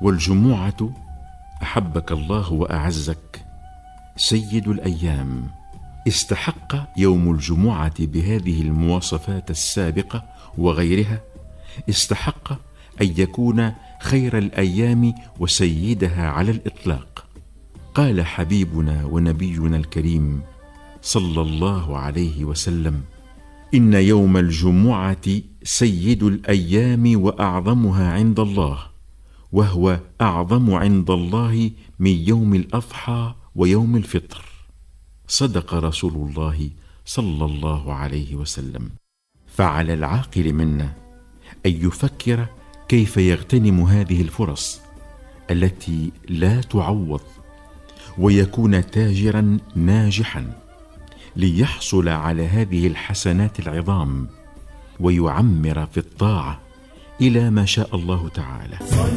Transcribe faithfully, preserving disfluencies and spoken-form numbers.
والجمعة أحبك الله وأعزك سيد الأيام. استحق يوم الجمعة بهذه المواصفات السابقة وغيرها، استحق أن يكون خير الأيام وسيدها على الإطلاق. قال حبيبنا ونبينا الكريم صلى الله عليه وسلم: إن يوم الجمعة سيد الأيام وأعظمها عند الله، وهو أعظم عند الله من يوم الأضحى ويوم الفطر. صدق رسول الله صلى الله عليه وسلم. فعلى العاقل منا أن يفكر كيف يغتنم هذه الفرص التي لا تعوض، ويكون تاجرا ناجحا ليحصل على هذه الحسنات العظام، ويعمر في الطاعة إلى ما شاء الله تعالى.